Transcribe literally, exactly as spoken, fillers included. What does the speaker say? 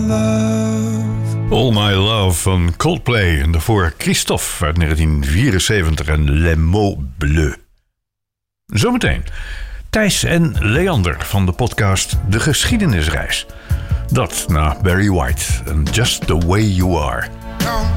love. All My Love van Coldplay en daarvoor Christophe uit negentien vierenzeventig en Les Mots Bleus. Zometeen Thijs en Leander van de podcast De Geschiedenisreis. Dat na Barry White en Just the Way You Are.